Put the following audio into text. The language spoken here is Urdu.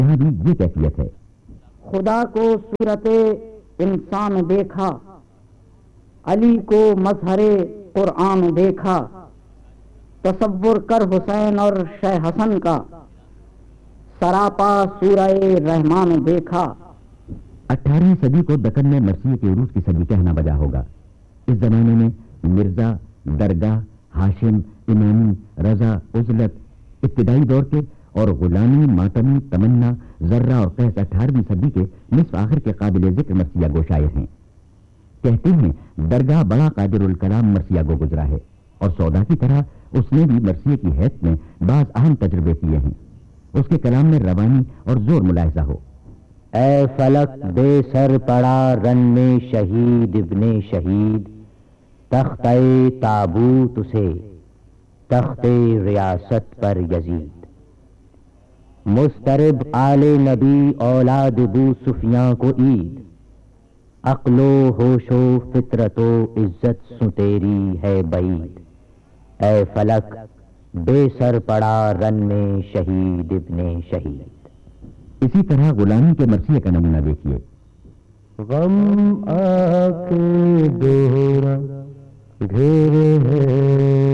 یہاں بھی یہ کیفیت ہے۔ خدا کو صورت انسان دیکھا، علی کو مظہر قرآن دیکھا، تصور کر حسین اور شہ حسن کا، سراپا سورہ رحمان دیکھا۔ 18ویں صدی کو دکن میں مرثیے کے عروج کی صدی کہنا بجا ہوگا۔ اس زمانے میں مرزا، درگاہ، ہاشم، امامی، رضا، عزلت ابتدائی دور کے، اور غلامی، ماتمی، تمنا، ذرہ اور قیس 18ویں صدی کے نصف آخر کے قابل ذکر مرثیہ گو شاعر ہیں۔ کہتے ہیں درگاہ بڑا قادر الکلام مرثیہ گو گزرا ہے، اور سودا کی طرح اس نے بھی مرثیے کی حیث میں بعض اہم تجربے کیے ہیں۔ اس کے کلام میں روانی اور زور ملاحظہ ہو۔ اے فلک بے سر پڑا رن میں شہید ابن شہید، تختہ تابوت اسے تخت ریاست پر یزید۔ مسترب آل نبی اولاد ابو سفیاں کو عید، عقل و ہوش و فطرت و عزت سو تیری ہے بعید۔ اے فلک بے سر پڑا رن میں شہید ابن شہید۔ اسی طرح غلامی کے مرثیے کا نمونہ دیکھیے۔ غم آ کے دوہرا گھیرے ہے